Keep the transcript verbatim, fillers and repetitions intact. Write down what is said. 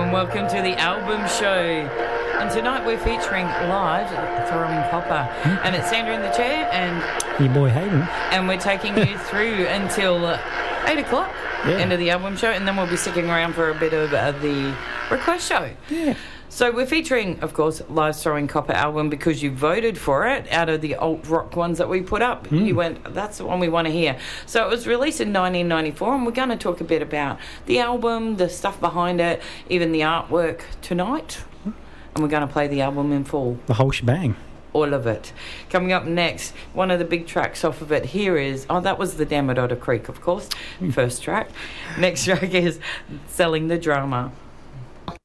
and welcome to the album show. And tonight we're featuring live Throwing Copper. Mm. And it's Sandra in the chair and... your boy Hayden. And we're taking you through until uh, eight o'clock, yeah. End of the album show, and then we'll be sticking around for a bit of uh, the request show. Yeah. So we're featuring, of course, Live Throwing Copper album because you voted for it out of the alt rock ones that we put up. Mm. You went, that's the one we want to hear. So it was released in nineteen ninety-four, and we're going to talk a bit about the album, the stuff behind it, even the artwork tonight. Mm. And we're going to play the album in full. The whole shebang. All of it. Coming up next, one of the big tracks off of it here is, oh, that was the Damn It Otter Creek, of course, mm. first track. Next track is Selling the Drama.